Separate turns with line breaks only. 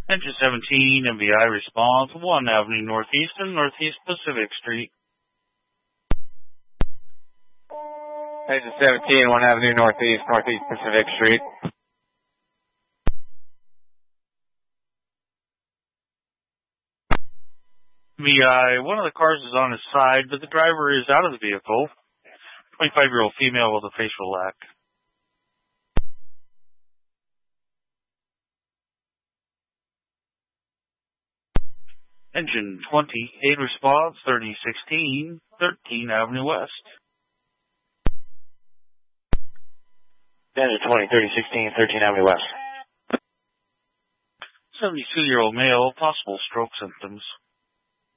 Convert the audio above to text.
Engine 17, MVI response, 1 Avenue Northeast and Northeast Pacific Street.
Engine 17, 1 Avenue Northeast, Northeast Pacific Street.
MVI, one of the cars is on his side, but the driver is out of the vehicle. 25-year-old female with a facial lack. Engine 20, aid response, 3016, 13 Avenue West.
Engine 20, 3016, 13 Avenue West.
72-year-old male, possible stroke symptoms.